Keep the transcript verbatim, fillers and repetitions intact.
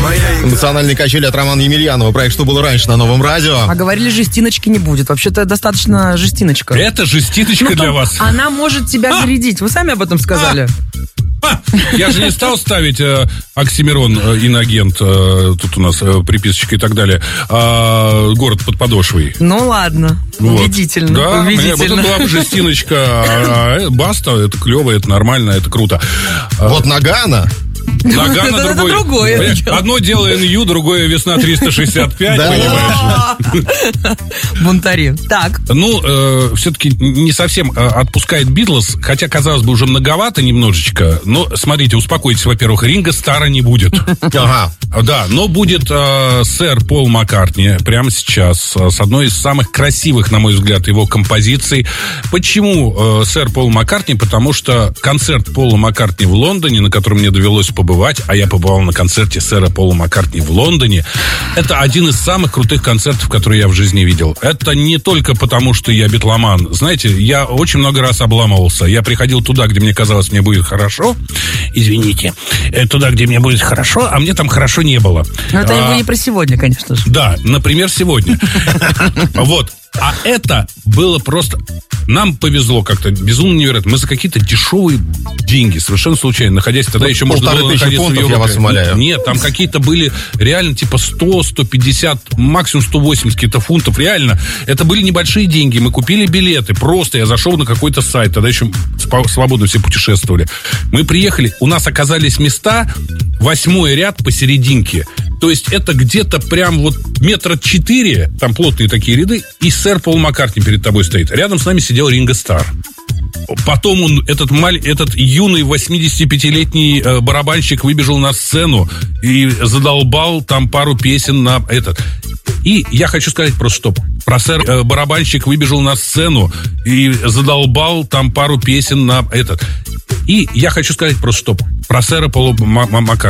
Национальные качели от Романа Емельянова. Проект «Что было раньше» на Новом радио. А говорили, жестиночки не будет. Вообще-то достаточно жестиночка. Это жестиночка Ну, для там вас. Она может тебя А! зарядить. Вы сами об этом сказали. А, я же не стал ставить э, оксимирон, э, инагент, э, тут у нас э, приписочка и так далее, а, город под подошвой. Ну ладно. Вот. Убедительно. Да, мне, вот убедительно. это была бы жестиночка, а, а, баста, это клево, это нормально, это круто. А, Вот Нагана. Нагано Это- это другой. другое Понимаешь, дело. Одно дело эн ю, другое весна триста шестьдесят пять, Да. понимаешь? Бунтари. Так. Ну, э, все-таки не совсем э, отпускает Битлз, хотя, казалось бы, уже многовато немножечко. Но, смотрите, успокойтесь, во-первых, Ринго Стара не будет. Ага. Да, но будет э, сэр Пол Маккартни прямо сейчас э, с одной из самых красивых, на мой взгляд, его композиций. Почему э, сэр Пол Маккартни? Потому что концерт Пола Маккартни в Лондоне, на котором мне довелось побывать, а я побывал на концерте сэра Пола Маккартни в Лондоне, это один из самых крутых концертов, которые я в жизни видел. Это не только потому, что я битломан. Знаете, я очень много раз обламывался. Я приходил туда, где мне казалось, мне будет хорошо. Извините. э, Туда, где мне будет хорошо, а мне там хорошо не было. Но это А, его не про сегодня, конечно же. Да, например, сегодня. Вот. А это было просто... Нам повезло как-то, безумно невероятно. Мы за какие-то дешевые деньги, совершенно случайно, находясь тогда Ну, еще можно полторы было тысячи находиться в фунтов, я Европе. вас умоляю. Нет, там какие-то были реально типа сто, сто пятьдесят, максимум сто восемьдесят каких-то фунтов. Реально. Это были небольшие деньги. Мы купили билеты. Просто я зашел на какой-то сайт. Тогда еще спо- свободно все путешествовали. Мы приехали. У нас оказались места, восьмой ряд посерединке. То есть это где-то прям вот метра четыре, там плотные такие ряды, и сэр Пол Маккартни перед тобой стоит. Рядом с нами сидел Ринго Стар. Потом он, этот, маль, этот юный восьмидесятипятилетний э, барабанщик выбежал на сцену и задолбал там пару песен на этот. И я хочу сказать просто, что про сэр э, барабанщик выбежал на сцену и задолбал там пару песен на этот. И я хочу сказать просто, что про сэра Пола Маккартни.